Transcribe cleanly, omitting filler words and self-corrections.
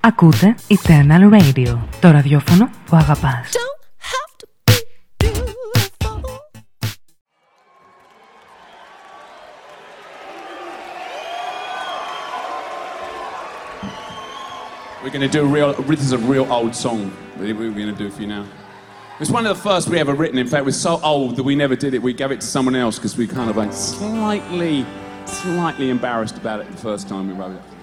Ακούτε Eternal Radio, το ραδιόφωνο που αγαπάς. We're going to do this is a real old song that we're going to do for you now. It's one of the first we ever written. In fact, it was so old that we never did it. We gave it to someone else because we kind of like slightly embarrassed about it the first time we wrote it.